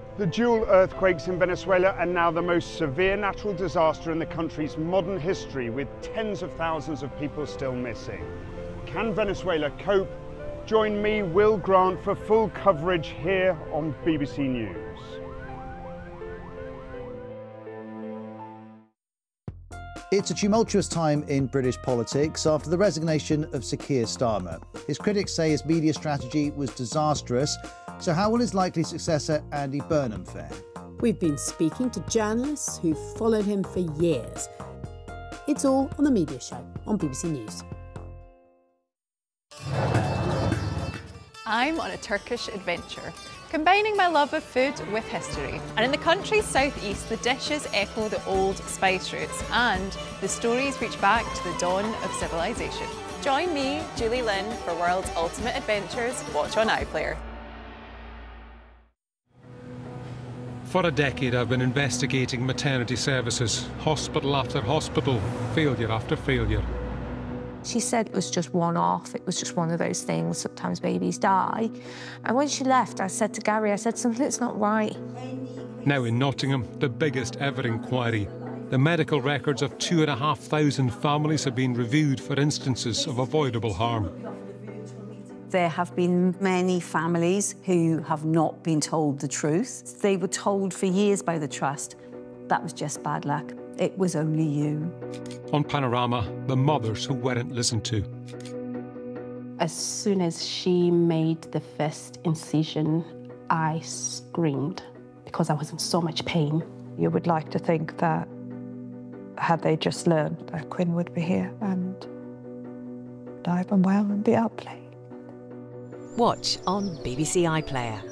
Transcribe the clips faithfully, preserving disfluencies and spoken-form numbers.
The dual earthquakes in Venezuela are now the most severe natural disaster in the country's modern history, with tens of thousands of people still missing. Can Venezuela cope? Join me, Will Grant, for full coverage here on B B C News. It's a tumultuous time in British politics after the resignation of Sir Keir Starmer. His critics say his media strategy was disastrous. So how will his likely successor, Andy Burnham, fare? We've been speaking to journalists who've followed him for years. It's all on The Media Show on B B C News. I'm on a Turkish adventure, combining my love of food with history. And in the country's southeast, the dishes echo the old spice routes and the stories reach back to the dawn of civilization. Join me, Julie Lynn, for World's Ultimate Adventures, watch on iPlayer. For a decade, I've been investigating maternity services, hospital after hospital, failure after failure. She said it was just one-off, it was just one of those things, sometimes babies die. And when she left, I said to Gary, I said, something's not right. Now in Nottingham, the biggest ever inquiry. The medical records of two and a half thousand families have been reviewed for instances of avoidable harm. There have been many families who have not been told the truth. They were told for years by the Trust that was just bad luck. It was only you. On Panorama, the mothers who weren't listened to. As soon as she made the first incision, I screamed because I was in so much pain. You would like to think that had they just learned that Quinn would be here and alive and well and be out playing. Watch on B B C iPlayer.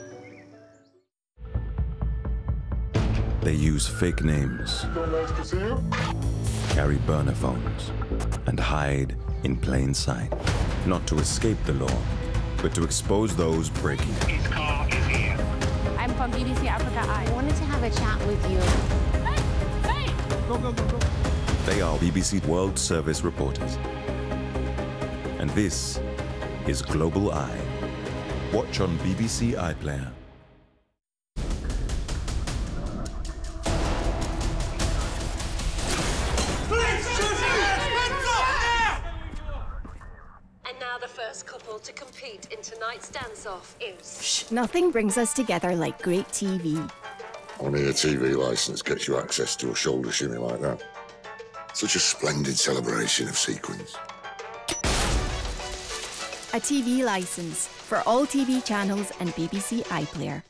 They use fake names, carry burner phones, and hide in plain sight. Not to escape the law, but to expose those breaking it. His car is here. I'm from B B C Africa Eye. I wanted to have a chat with you. Hey! Hey! Go, go, go, go. They are B B C World Service reporters. And this is Global Eye. Watch on B B C iPlayer. And now the first couple to compete in tonight's dance-off is... Shh, nothing brings us together like great T V. Only a T V licence gets you access to a shoulder shimmy like that. Such a splendid celebration of sequins. A T V licence for all T V channels and B B C iPlayer.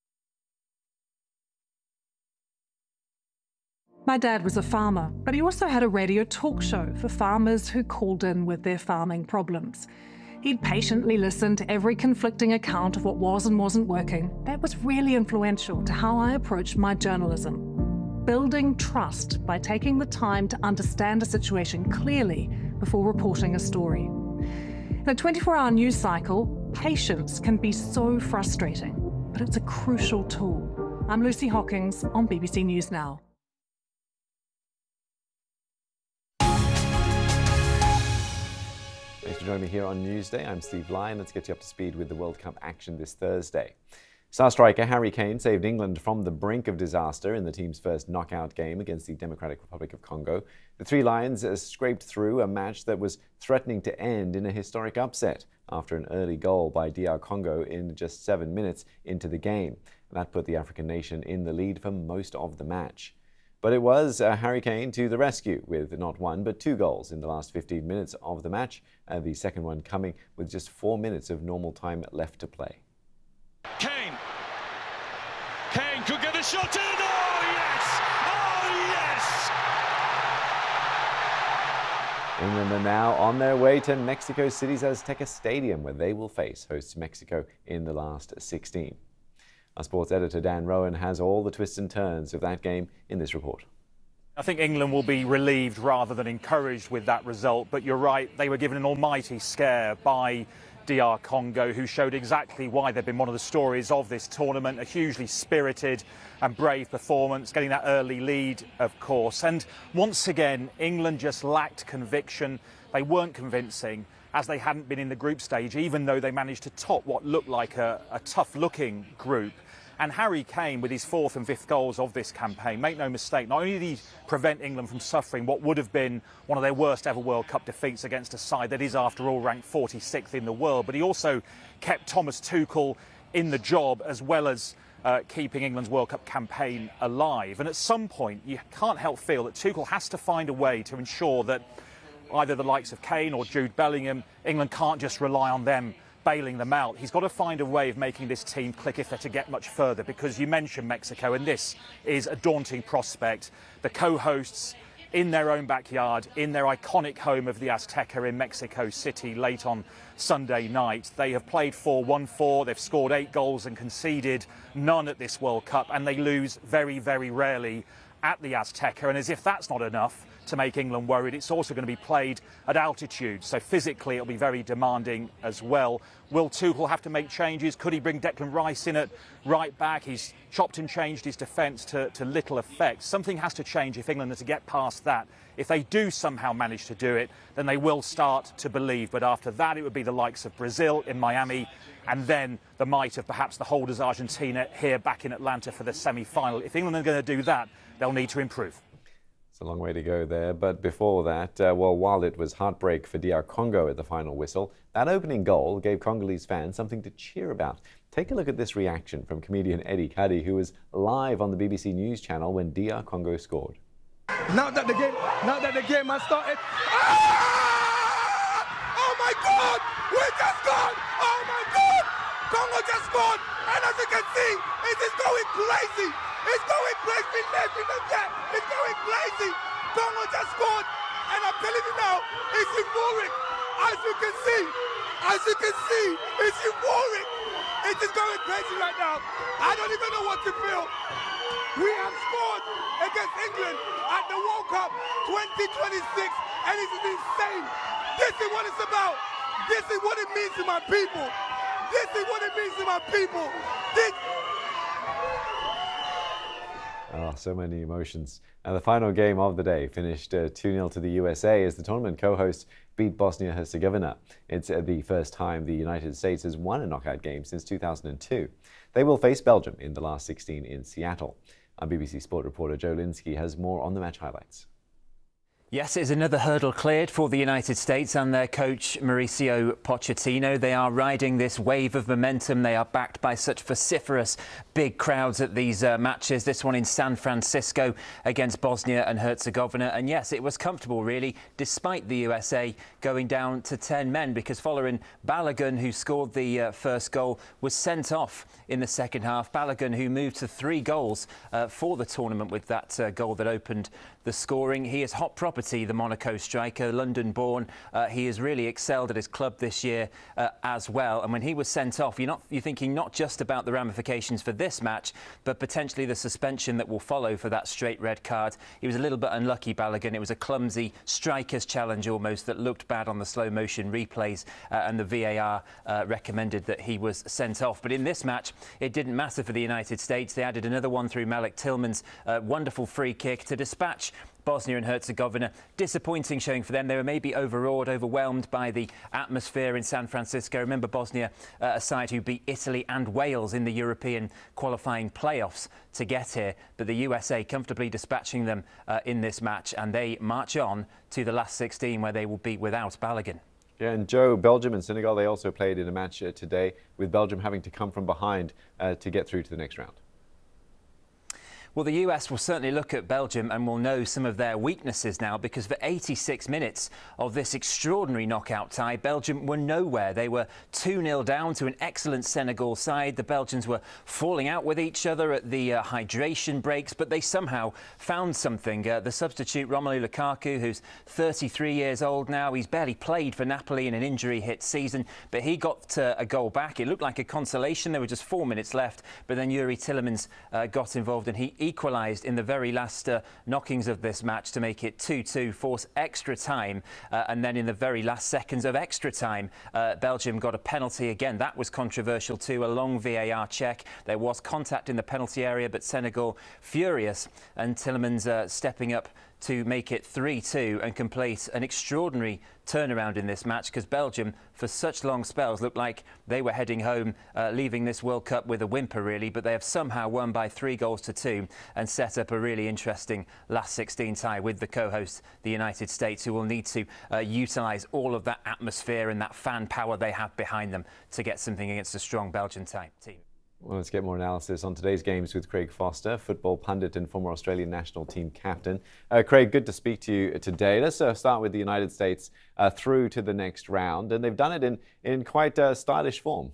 My dad was a farmer, but he also had a radio talk show for farmers who called in with their farming problems. He'd patiently listen to every conflicting account of what was and wasn't working. That was really influential to how I approached my journalism. Building trust by taking the time to understand a situation clearly before reporting a story. In a twenty-four hour news cycle, patience can be so frustrating, but it's a crucial tool. I'm Lucy Hawkins on B B C News Now. Thanks for joining me here on Newsday. I'm Steve Lyon. Let's get you up to speed with the World Cup action this Thursday. Star striker Harry Kane saved England from the brink of disaster in the team's first knockout game against the Democratic Republic of Congo. The Three Lions uh, scraped through a match that was threatening to end in a historic upset after an early goal by D R Congo in just seven minutes into the game. That put the African nation in the lead for most of the match. But it was uh, Harry Kane to the rescue with not one but two goals in the last fifteen minutes of the match, uh, the second one coming with just four minutes of normal time left to play. Kane. Kane could get the shot in. Oh, yes! Oh, yes! England are now on their way to Mexico City's Azteca Stadium, where they will face hosts Mexico in the last sixteen. Our sports editor Dan Rowan has all the twists and turns of that game in this report. I think England will be relieved rather than encouraged with that result, but you're right, they were given an almighty scare by D R Congo, who showed exactly why they've been one of the stories of this tournament. A hugely spirited and brave performance, getting that early lead, of course. And once again, England just lacked conviction. They weren't convincing, as they hadn't been in the group stage, even though they managed to top what looked like a, a tough-looking group. And Harry Kane, with his fourth and fifth goals of this campaign, make no mistake, not only did he prevent England from suffering what would have been one of their worst ever World Cup defeats against a side that is, after all, ranked forty-sixth in the world, but he also kept Thomas Tuchel in the job, as well as uh, keeping England's World Cup campaign alive. And at some point, you can't help feel that Tuchel has to find a way to ensure that either the likes of Kane or Jude Bellingham, England can't just rely on them bailing them out. He's got to find a way of making this team click if they're to get much further, because you mentioned Mexico, and this is a daunting prospect. The co-hosts in their own backyard, in their iconic home of the Azteca in Mexico City late on Sunday night. They have played four one four, they've scored eight goals and conceded none at this World Cup, and they lose very, very rarely at the Azteca. And as if that's not enough to make England worried, it's also going to be played at altitude, so physically it'll be very demanding as well. Will Tuchel have to make changes? Could he bring Declan Rice in at right back? He's chopped and changed his defence to, to little effect. Something has to change if England are to get past that. If they do somehow manage to do it, then they will start to believe. But after that, it would be the likes of Brazil in Miami, and then the might of perhaps the holders Argentina here back in Atlanta for the semi-final. If England are going to do that, they'll need to improve. It's a long way to go there, but before that, uh, well, while it was heartbreak for D R Congo at the final whistle, that opening goal gave Congolese fans something to cheer about. Take a look at this reaction from comedian Eddie Kadi, who was live on the B B C News channel when D R Congo scored. Now that the game, now that the game has started, ah! Oh my God, we just scored! Oh my God, Congo just scored, and as you can see, it is going crazy. It's going crazy, it's going crazy. Congo just scored, and I'm telling you now, it's euphoric. As you can see, as you can see, it's euphoric. It is going crazy right now. I don't even know what to feel. We have scored against England at the World Cup twenty twenty-six, and it is insane. This is what it's about. This is what it means to my people. This is what it means to my people. This Oh, so many emotions. And the final game of the day finished uh, two nil to the U S A as the tournament co-hosts beat Bosnia-Herzegovina. It's uh, the first time the United States has won a knockout game since two thousand two. They will face Belgium in the last sixteen in Seattle. Our B B C Sport reporter Joe Linsky has more on the match highlights. Yes, it's another hurdle cleared for the United States and their coach Mauricio Pochettino. They are riding this wave of momentum. They are backed by such vociferous big crowds at these uh, matches. This one in San Francisco against Bosnia and Herzegovina. And yes, it was comfortable, really, despite the U S A going down to ten men, because following Balogun, who scored the uh, first goal, was sent off in the second half. Balogun, who moved to three goals uh, for the tournament with that uh, goal that opened the scoring. He is hot property, the Monaco striker, London-born. Uh, he has really excelled at his club this year uh, as well. And when he was sent off, you're not you're thinking not just about the ramifications for this match, but potentially the suspension that will follow for that straight red card. He was a little bit unlucky, Balogun. It was a clumsy striker's challenge almost that looked bad on the slow motion replays, uh, and the V A R uh, recommended that he was sent off. But in this match, it didn't matter for the United States. They added another one through Malik Tillman's uh, wonderful free kick to dispatch Bosnia and Herzegovina. Disappointing showing for them. They were maybe overawed, overwhelmed by the atmosphere in San Francisco. Remember Bosnia, uh, a side who beat Italy and Wales in the European qualifying playoffs to get here. But the U S A comfortably dispatching them uh, in this match, and they march on to the last sixteen where they will be without Balogun. Yeah, and Joe, Belgium and Senegal, they also played in a match uh, today, with Belgium having to come from behind uh, to get through to the next round. Well, the U S will certainly look at Belgium and will know some of their weaknesses now, because for eighty-six minutes of this extraordinary knockout tie, Belgium were nowhere. They were two nil down to an excellent Senegal side. The Belgians were falling out with each other at the uh, hydration breaks, but they somehow found something. Uh, the substitute, Romelu Lukaku, who's thirty-three years old now, he's barely played for Napoli in an injury-hit season, but he got uh, a goal back. It looked like a consolation. There were just four minutes left, but then Yuri Tillemans uh, got involved and he equalised in the very last uh, knockings of this match to make it two two, force extra time. Uh, and then in the very last seconds of extra time, uh, Belgium got a penalty again. That was controversial too, a long V A R check. There was contact in the penalty area, but Senegal furious, and Tillemans uh, stepping up to make it three two and complete an extraordinary turnaround in this match, because Belgium, for such long spells, looked like they were heading home, uh, leaving this World Cup with a whimper, really, but they have somehow won by three goals to two and set up a really interesting last sixteen tie with the co-host, the United States, who will need to uh, utilise all of that atmosphere and that fan power they have behind them to get something against a strong Belgian type team. Well, let's get more analysis on today's games with Craig Foster, football pundit and former Australian national team captain. Uh, Craig, good to speak to you today. Let's uh, start with the United States uh, through to the next round, and they've done it in, in quite uh, stylish form.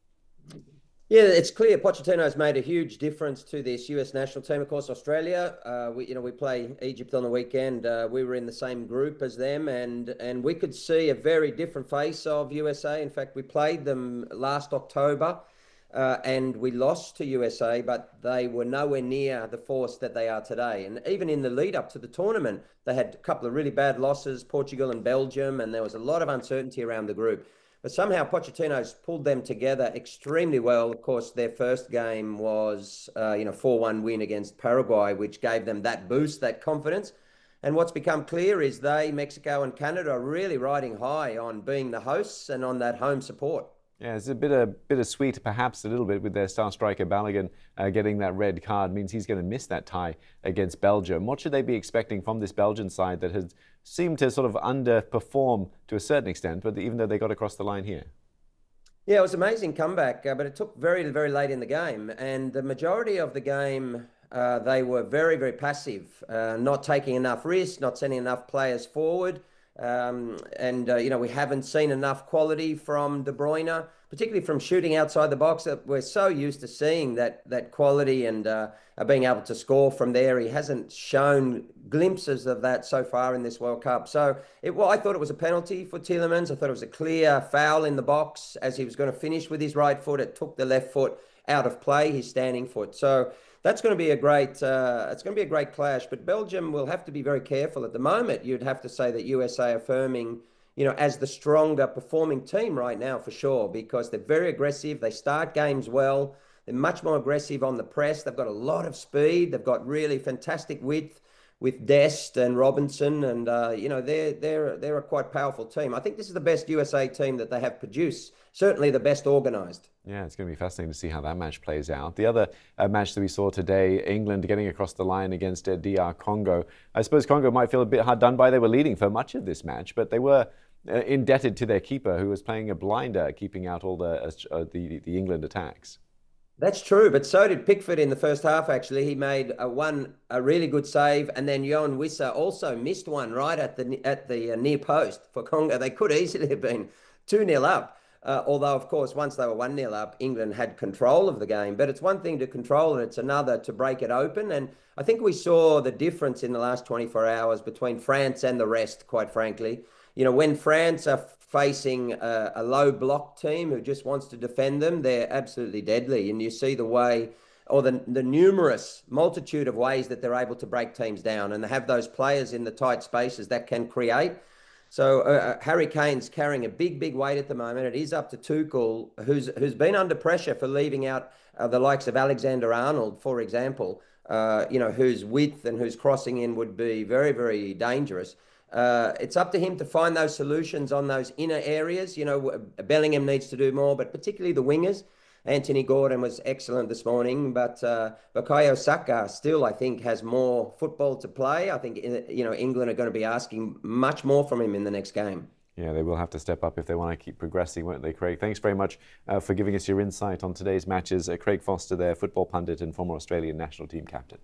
Yeah, it's clear Pochettino's made a huge difference to this U S national team. Of course, Australia, uh, we, you know, we play Egypt on the weekend. Uh, we were in the same group as them, and and we could see a very different face of U S A. In fact, we played them last October. Uh, and we lost to U S A, but they were nowhere near the force that they are today. And even in the lead up to the tournament, they had a couple of really bad losses, Portugal and Belgium, and there was a lot of uncertainty around the group. But somehow Pochettino's pulled them together extremely well. Of course, their first game was, uh, you know, four one win against Paraguay, which gave them that boost, that confidence. And what's become clear is they, Mexico and Canada, are really riding high on being the hosts and on that home support. Yeah, it's a bit of bittersweet, perhaps a little bit, with their star striker Balogun uh, getting that red card. Means he's going to miss that tie against Belgium. What should they be expecting from this Belgian side that has seemed to sort of underperform to a certain extent, but even though they got across the line here? Yeah, it was an amazing comeback, uh, but it took very, very late in the game. And the majority of the game, uh, they were very, very passive, uh, not taking enough risks, not sending enough players forward. Um, and, uh, you know, we haven't seen enough quality from De Bruyne, particularly from shooting outside the box. We're so used to seeing that that quality and uh, being able to score from there. He hasn't shown glimpses of that so far in this World Cup. So it, well, I thought it was a penalty for Tielemans. I thought it was a clear foul in the box as he was going to finish with his right foot. It took the left foot out of play, his standing foot. So that's going to be a great, uh, it's going to be a great clash. But Belgium will have to be very careful. At the moment, you'd have to say that U S A are firming, you know, as the stronger performing team right now for sure, because they're very aggressive. They start games well. They're much more aggressive on the press. They've got a lot of speed. They've got really fantastic width with Dest and Robinson, and uh, you know, they're they're they're a quite powerful team. I think this is the best U S A team that they have produced. Certainly the best organised. Yeah, it's going to be fascinating to see how that match plays out. The other uh, match that we saw today, England getting across the line against uh, D R Congo. I suppose Congo might feel a bit hard done by. They were leading for much of this match, but they were uh, indebted to their keeper, who was playing a blinder, keeping out all the uh, the, the England attacks. That's true, but so did Pickford in the first half, actually. He made a one a really good save, and then Yohan Wissa also missed one right at the at the uh, near post for Congo. They could easily have been two nil up, uh, although, of course, once they were one nil up, England had control of the game. But it's one thing to control and it's another to break it open. And I think we saw the difference in the last twenty-four hours between France and the rest, quite frankly. You know, when France are facing a, a low block team who just wants to defend them, they're absolutely deadly. And you see the way, or the, the numerous multitude of ways that they're able to break teams down, and they have those players in the tight spaces that can create. So uh, Harry Kane's carrying a big, big weight at the moment. It is up to Tuchel, who's who's been under pressure for leaving out uh, the likes of Alexander-Arnold, for example, uh, you know, whose width and whose crossing in would be very, very dangerous. Uh, it's up to him to find those solutions on those inner areas. You know, Bellingham needs to do more, but particularly the wingers. Anthony Gordon was excellent this morning, but uh, Bukayo Saka still, I think, has more football to play. I think, you know, England are going to be asking much more from him in the next game. Yeah, they will have to step up if they want to keep progressing, won't they, Craig? Thanks very much uh, for giving us your insight on today's matches. Uh, Craig Foster there, football pundit and former Australian national team captain.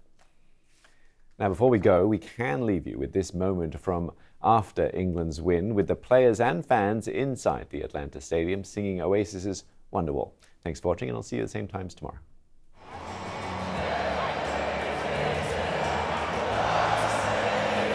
Now, before we go, we can leave you with this moment from after England's win, with the players and fans inside the Atlanta Stadium singing Oasis's Wonderwall. Thanks for watching, and I'll see you at the same times tomorrow.